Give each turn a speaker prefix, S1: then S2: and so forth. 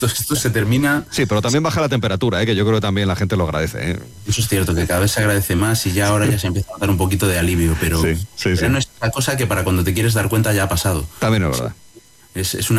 S1: esto se termina...
S2: Sí, pero también baja la temperatura, que yo creo que también la gente lo agradece.
S1: Eso es cierto, que cada vez se agradece más y ya ahora ya se empieza a dar un poquito de alivio, pero,
S2: sí.
S1: No es una cosa que para cuando te quieres dar cuenta ya ha pasado.
S2: También es verdad.
S1: Es una